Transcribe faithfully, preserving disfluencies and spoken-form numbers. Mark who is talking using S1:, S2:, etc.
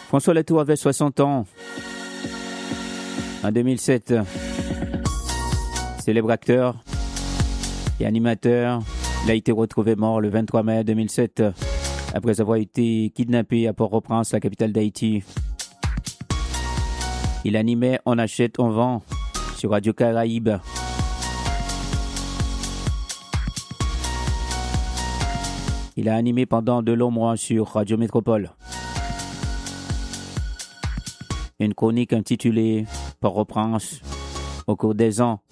S1: François Latour avait soixante ans. En deux mille sept, célèbre acteur et animateur, il a été retrouvé mort le vingt-trois mai deux mille sept après avoir été kidnappé à Port-au-Prince, la capitale d'Haïti. Il animait On achète, on vend sur Radio Caraïbe. Il a animé pendant de longs mois sur Radio Métropole une chronique intitulée Port-au-Prince au cours des ans